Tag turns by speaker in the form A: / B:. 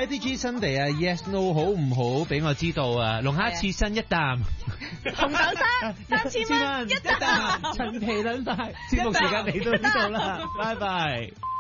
A: IDG Sunday 啊 ，Yes No 好唔好？俾我知道啊！龍蝦刺身一啖，
B: 紅豆沙3000蚊一啖，
A: 陳皮兩塊。節目時間嚟到呢度啦，拜拜。